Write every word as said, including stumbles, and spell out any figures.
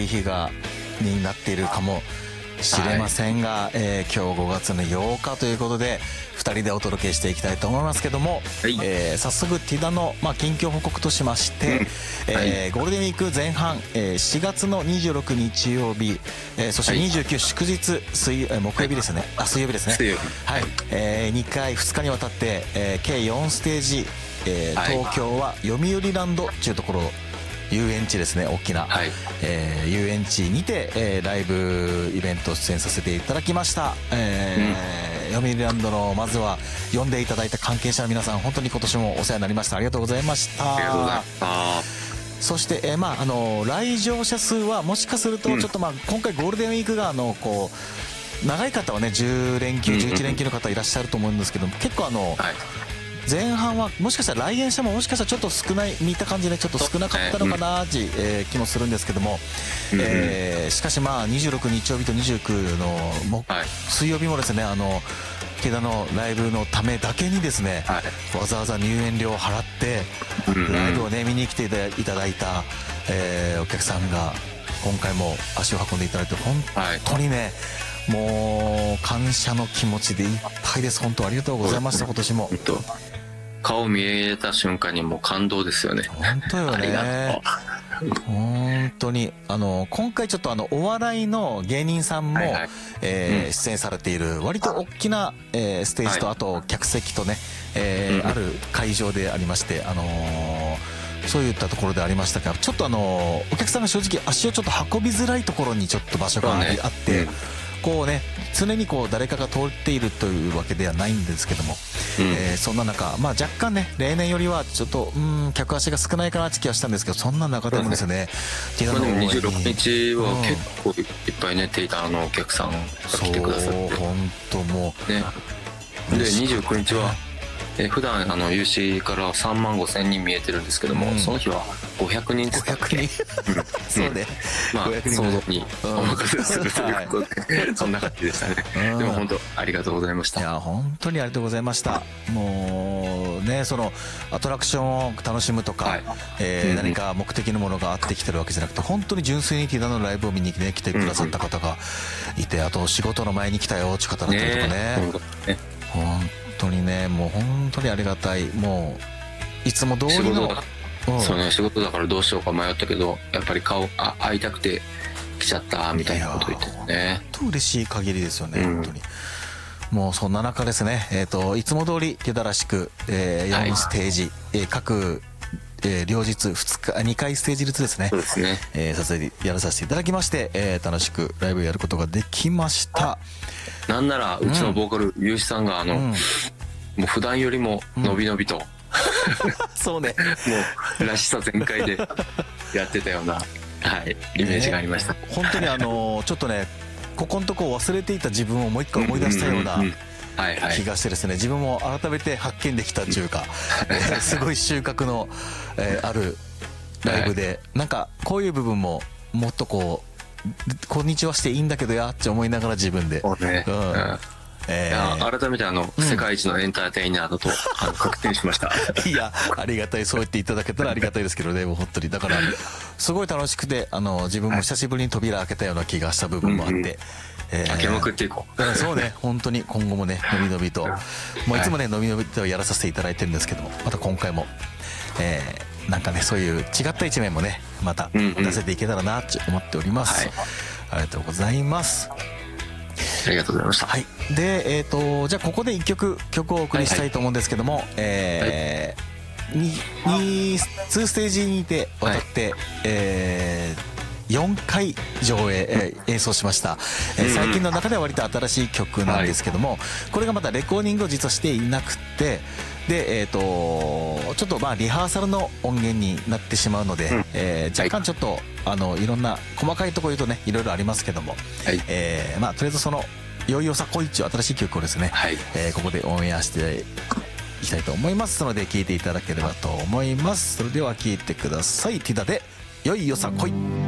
い日がになっているかもしれませんが、はい、えー、今日ごがつのようかということでふたりでお届けしていきたいと思いますけども、はい、えー、早速ティダの、まあ、近況報告としまして、うん、えーはい、ゴールデンウィーク前半、えー、しがつのにじゅうろく日曜日、えー、そしてにじゅうく祝日水、えー、木曜日ですね、はい、あ水曜日ですね、水曜日、はい、えー、にかいふつかにわたって、えー、計よんステージ、えー、東京は読売ランドというところ、遊園地ですね、大きな、はい、えー、遊園地にて、えー、ライブイベント出演させていただきました、えーうん、読売ランドのまずは呼んでいただいた関係者の皆さん、本当に今年もお世話になりました。ありがとうございました。ありがとうございました。そして、えーまあ、あの来場者数はもしかするとちょっと、まあ、今回ゴールデンウィークがあのこう長い方はねじゅうれんきゅうじゅういちれんきゅうの方いらっしゃると思うんですけども、結構あの、はい、前半はもしかしたら来園者ももしかしたらちょっと少ない、見た感じでちょっと少なかったのかなって、うん、えー、気もするんですけども、うん、えー、しかしまあにじゅうろく日曜日とにじゅうくのも、はい、水曜日もですね、あのティダのライブのためだけにですね、はい、わざわざ入園料を払って、うん、ライブをね見に来ていただいた、えー、お客さんが今回も足を運んでいただいて本当にね、はい、もう感謝の気持ちでいっぱいです。本当ありがとうございました。今年も顔見えた瞬間にもう感動ですよね。 本当よね。ありがとう。本当にあの今回ちょっとあのお笑いの芸人さんも、はいはい、えーうん、出演されている割と大きな、えー、ステージと、はい、あと客席とね、えーうん、ある会場でありまして、あのー、そういったところでありましたが、ちょっとあのー、お客さんが正直足をちょっと運びづらいところにちょっと場所があって、ね、うん、こうね常にこう誰かが通っているというわけではないんですけども、うん、えー、そんな中、まあ、若干ね例年よりはちょっとうん客足が少ないかなって気はしたんですけど、そんな中でもですね、 ティダのにじゅうろくにちは結構いっぱいね、ティダのお客さんが来てくださって、 そう本当もう、ね、 でにじゅうくにちはえ普段あの有志からさんまんごせんにん見えてるんですけども、うん、その日はごひゃくにんですかっけ。 そうね、 まあ想像にお任せするということで、はい、そんな感じでしたね。でも本当ありがとうございました。 いや本当にありがとうございました。もうね、そのアトラクションを楽しむとか、はい、えーうん、何か目的のものがあってきてるわけじゃなくて、本当に純粋にティダのライブを見に、ね、来てくださった方がいて、あと仕事の前に来たよって方だったりとかね、ね、本当にね、もう本当にありがたい。もういつも通りの、 うん、そうね、仕事だからどうしようか迷ったけど、やっぱり顔あ会いたくて来ちゃったみたいなこと言ってたね。 本当嬉しい限りですよね、うん、本当に。もうそんな中ですね、えー、といつも通りティダらしく、えー、よんステージ、はい、えー、各、えー、両日ふつかにかいステージずつですね、 そうですね、 えー、撮影やらさせていただきまして、えー、楽しくライブをやることができました。 なんならうちのボーカル、うん、ゆうしさんがあの、うん、もう普段よりものびのびと、うん、 そうね、 もうらしさ全開でやってたような、はい、イメージがありました、 ね、本当にあのちょっとねここのとこ忘れていた自分をもう一回思い出したような気がしてですね、自分も改めて発見できたというか、うん、すごい収穫の、えー、あるライブで、はい、なんかこういう部分ももっとこうこんにちはしていいんだけどやって思いながら自分で、 そうね、うん、えー、いや改めてあの、うん、世界一のエンターテイナーだとあの確定しました。 いやありがたい、そう言っていただけたらありがたいですけどね、もう本当にだからすごい楽しくて、あの自分も久しぶりに扉開けたような気がした部分もあって、うんうん、 えー、開けまくっていこう。そうね、本当に今後もねのびのびと、もういつもねのびのびとやらさせていただいてるんですけども、また今回も、えー、なんかねそういう違った一面もねまた出せていけたらなと思っております、うんうん、はい、ありがとうございます。 ありがとうございました。 はい、で、えーと、じゃあここでいっきょく曲をお送りしたいと思うんですけども、はいはい、えーはい、ににステージにて渡って、はい、えー、よんかい上映、えー、演奏しました、えー、最近の中では割と新しい曲なんですけども、はい、これがまたレコーディングを実はしていなくて、で、えーと、ちょっとまあリハーサルの音源になってしまうので、うん、えー、若干ちょっと、はい、あのいろんな細かいところ言うとねいろいろありますけども、はい、えー、まあとりあえずそのよいよさこいっちゅう新しい曲をですね、はい、えー、ここでオンエアしていきたいと思いますので聴いていただければと思います。それでは聴いてください。ティダでよいよさこい。